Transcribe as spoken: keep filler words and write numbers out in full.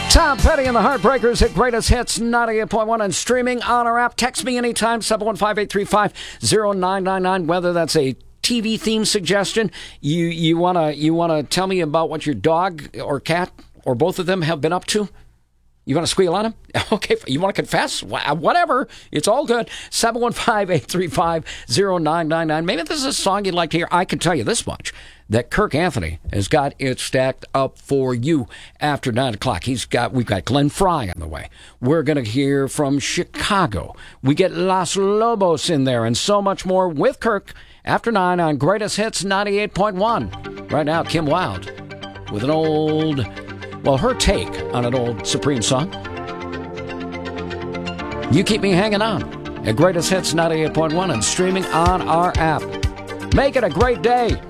Tom Petty and the Heartbreakers at Greatest Hits ninety-eight point one and streaming on our app. Text me anytime, seven one five, eight three five, zero nine nine nine, whether that's a T V theme suggestion, you you want to you want to tell me about what your dog or cat or both of them have been up to. You want to squeal on him? Okay. You want to confess? Whatever. It's all good. seven one five, eight three five, zero nine nine nine. Maybe this is a song you'd like to hear. I can tell you this much, that Kirk Anthony has got it stacked up for you after nine o'clock. He's got, we've got Glenn Fry on the way. We're going to hear from Chicago. We get Los Lobos in there and so much more with Kirk after nine on Greatest Hits ninety-eight point one. Right now, Kim Wilde with an old... Well, her take on an old Supreme song. You keep me hanging on at Greatest Hits ninety-eight point one and streaming on our app. Make it a great day.